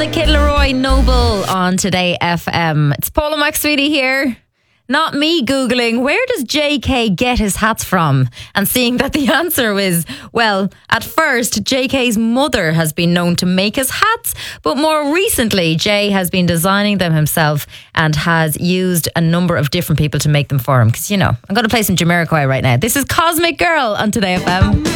the Kid Leroy Noble on Today FM. It's Paula McSweety here. Not me Googling, where does JK get his hats from? And seeing that the answer is, well, at first, JK's mother has been known to make his hats, but more recently, Jay has been designing them himself and has used a number of different people to make them for him. Because, you know, I'm going to play some Jamiroquai right now. This is Cosmic Girl on Today FM.